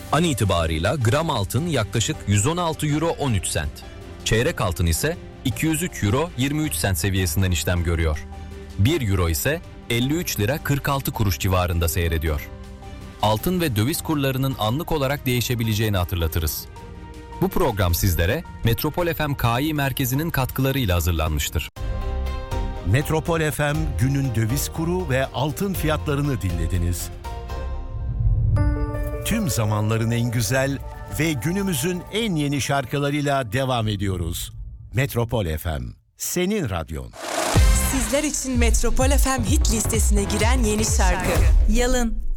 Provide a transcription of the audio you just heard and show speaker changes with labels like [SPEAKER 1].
[SPEAKER 1] An itibarıyla gram altın yaklaşık 116 euro 13 sent. Çeyrek altın ise 203 euro 23 sent seviyesinden işlem görüyor. 1 euro ise 53 lira 46 kuruş civarında seyrediyor. Altın ve döviz kurlarının anlık olarak değişebileceğini hatırlatırız. Bu program sizlere Metropol FM KI merkezinin katkılarıyla hazırlanmıştır.
[SPEAKER 2] Metropol FM günün döviz kuru ve altın fiyatlarını dinlediniz. Tüm zamanların en güzel ve günümüzün en yeni şarkılarıyla devam ediyoruz. Metropol FM, senin radyon.
[SPEAKER 3] Sizler için Metropol FM hit listesine giren yeni şarkı. Yalın,